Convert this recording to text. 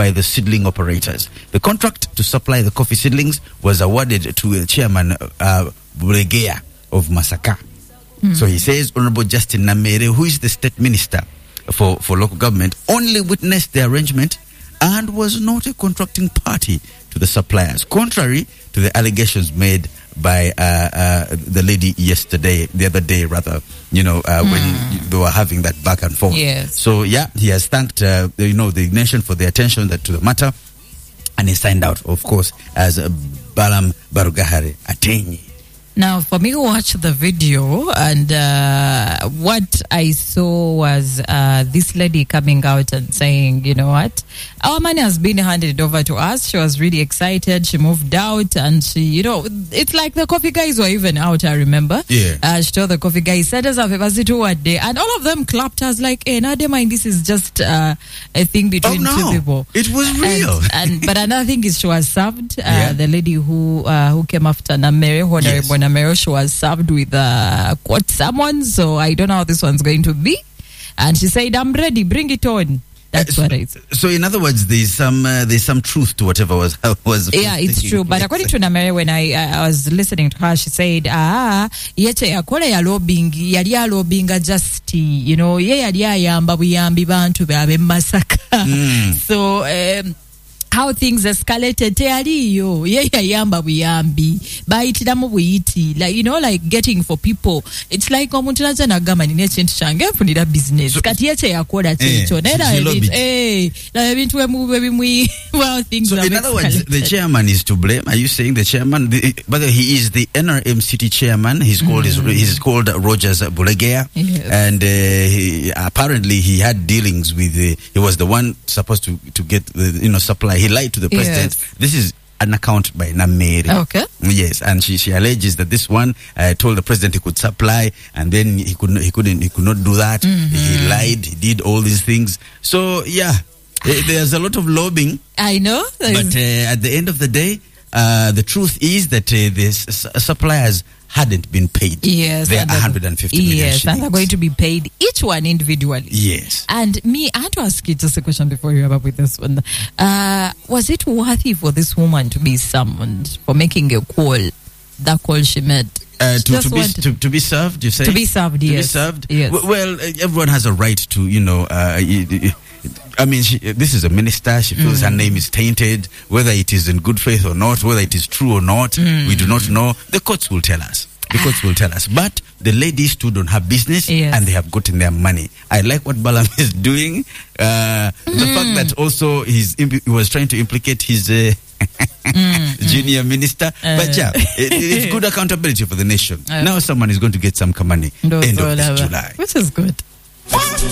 by the seedling operators. The contract to supply the coffee seedlings was awarded to Chairman Bulegea of Masaka. So he says Honorable Justin Namere, who is the state minister for local government, only witnessed the arrangement and was not a contracting party to the suppliers, contrary to the allegations made by the lady the other day, when they were having that back and forth. Yes. So he has thanked the nation for the attention to the matter, and he signed out, of course, as Balam Barugahare Atenyi. Now, for me who watched the video, and what I saw was this lady coming out and saying, you know what, our money has been handed over to us. She was really excited. She moved out, and she, it's like the coffee guys were even out, I remember. Yeah. She told the coffee guys, send us a day, and all of them clapped. I was like, hey, now mind, this is just a thing between two people. It was real. But another thing is she was served. The lady who came after Namere, Honorable Namere, she was served with court summons, so I don't know how this one's going to be. And she said, I'm ready, bring it on. That's what I said. So in other words, there's some truth to whatever was. Yeah, it's true. But according to Namere, when I was listening to her, she said, yeche yakola ya lobbying, yali lobbyinga just, ye yali ayamba buyambi bantu babe Masaka. So, how things escalated tealiyo yayamba buyambi bayitiramu buyiti, like getting for people. It's like omuntu naza nagamba nina ekintu kyange nfunira business kati yeche yakola kyekyo nera ebintu ebimu well things. So in other words, the chairman is to blame. Are you saying the chairman? But he is the NRM city chairman. He's called Rogers Bulegea. Yes. And he apparently he had dealings with he was the one supposed to get the supply. He lied to the president. Yes. This is an account by Namere. Okay. Yes, and she alleges that this one told the president he could supply, and then he could not do that. He lied. He did all these things. So there's a lot of lobbying. I know. But at the end of the day, the truth is that the suppliers hadn't been paid. Yes. They're 150 million Yes, shillings. and they're going to be paid each one individually. Yes. And I had to ask you just a question before you wrap up with this one. Was it worthy for this woman to be summoned for making a call, that call she made? To be served, you say? To be served, yes. To be served? Yes. Well, everyone has a right to, this is a minister. She feels her name is tainted. Whether it is in good faith or not, whether it is true or not, we do not know. The courts will tell us. But the ladies too don't have business, and they have gotten their money. I like what Balam is doing. The fact that also he was trying to implicate his junior minister. But it's good accountability for the nation. Now someone is going to get some money end of this July. Which is good.